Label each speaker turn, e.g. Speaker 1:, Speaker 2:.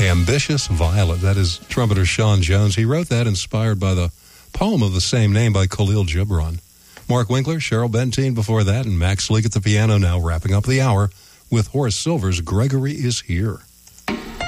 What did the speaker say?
Speaker 1: Ambitious Violet. That is trumpeter Sean Jones. He wrote that inspired by the poem of the same name by Khalil Gibran. Mark Winkler, Cheryl Bentine before that, and Max Leak at the piano now, wrapping up the hour with Horace Silver's Gregory is Here.